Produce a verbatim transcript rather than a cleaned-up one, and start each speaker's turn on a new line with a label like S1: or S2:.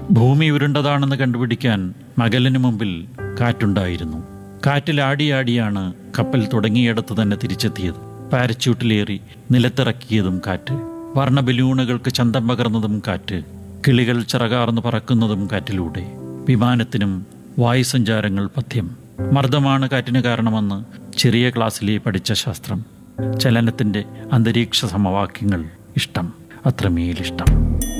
S1: ഭൂമി ഉരുണ്ടതാണെന്ന് കണ്ടുപിടിക്കാൻ മകലിനു മുമ്പിൽ കാറ്റുണ്ടായിരുന്നു. കാറ്റിൽ ആടിയാടിയാണ് കപ്പൽ തുടങ്ങിയിടത്ത് തന്നെ തിരിച്ചെത്തിയത്. പാരച്യൂട്ടിലേറി നിലത്തിറക്കിയതും കാറ്റ്, വർണ്ണ ബലൂണുകൾക്ക് ചന്തം പകർന്നതും കാറ്റ്, കിളികൾ ചിറകാർന്ന് പറക്കുന്നതും കാറ്റിലൂടെ. വിമാനത്തിനും വായുസഞ്ചാരങ്ങൾ പഥ്യം. മർദ്ദമാണ് കാറ്റിന് കാരണമെന്ന് ചെറിയ ക്ലാസ്സിലെ പഠിച്ച ശാസ്ത്രം. ചലനത്തിൻ്റെ അന്തരീക്ഷ സമവാക്യങ്ങൾ ഇഷ്ടം, അത്രമേലിഷ്ടം.